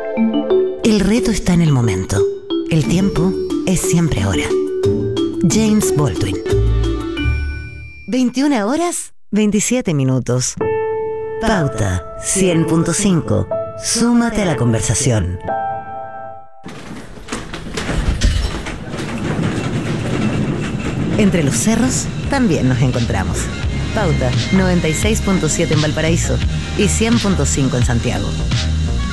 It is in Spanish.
El reto está en el momento. El tiempo es siempre ahora. James Baldwin. 21 horas, 27 minutos. Pauta 100.5. Súmate a la conversación. Entre los cerros también nos encontramos. Pauta 96.7 en Valparaíso y 100.5 en Santiago.